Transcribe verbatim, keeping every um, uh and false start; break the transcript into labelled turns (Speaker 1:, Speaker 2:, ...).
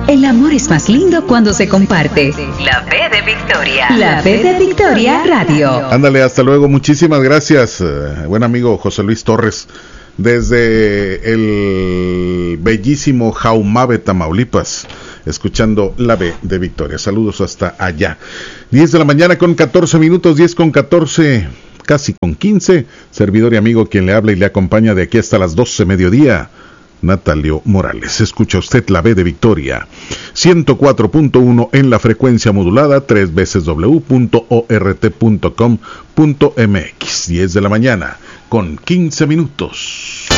Speaker 1: El amor es más lindo cuando se comparte. La B de Victoria. La B de Victoria Radio.
Speaker 2: Ándale, hasta luego. Muchísimas gracias, eh, buen amigo José Luis Torres, desde el bellísimo Jaumabe, Tamaulipas, escuchando la B de Victoria. Saludos hasta allá. diez de la mañana con catorce minutos, diez con catorce, casi con quince. Servidor y amigo quien le habla y le acompaña de aquí hasta las doce mediodía, Natalio Morales. Escucha usted la B de Victoria, ciento cuatro punto uno en la frecuencia modulada, tres veces w punto ort punto com punto m x. diez de la mañana con quince minutos.